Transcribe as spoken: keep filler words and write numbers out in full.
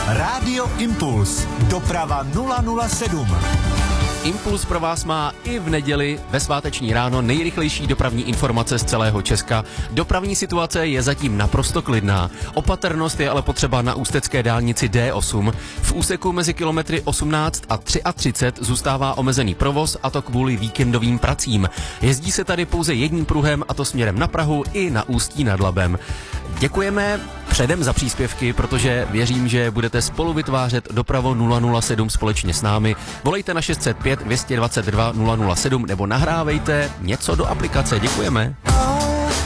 Rádio Impuls. Doprava nula nula sedm. Impuls pro vás má i v neděli ve sváteční ráno nejrychlejší dopravní informace z celého Česka. Dopravní situace je zatím naprosto klidná. Opatrnost je ale potřeba na ústecké dálnici D osm. V úseku mezi kilometry osmnáct a třicet tři zůstává omezený provoz, a to kvůli víkendovým pracím. Jezdí se tady pouze jedním pruhem, a to směrem na Prahu i na Ústí nad Labem. Děkujeme předem za příspěvky, protože věřím, že budete spolu vytvářet dopravu nula nula sedm společně s námi. Volejte na šest set pět, dvě stě dvacet dva, nula nula sedm nebo nahrávejte něco do aplikace. Děkujeme.